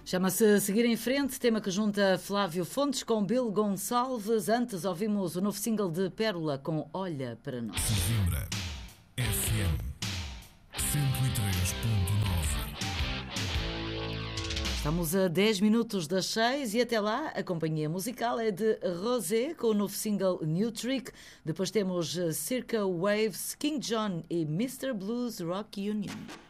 Chama-se Seguir em Frente, tema que junta Flávio Fontes com Bill Gonçalves. Antes ouvimos o novo single de Pérola com Olha para Nós. Sesimbra FM 103.9. Estamos a 10 minutos das 6 e até lá a companhia musical é de Rosé com o novo single New Trick. Depois temos Circa Waves, King John e Mr. Blues Rock Union.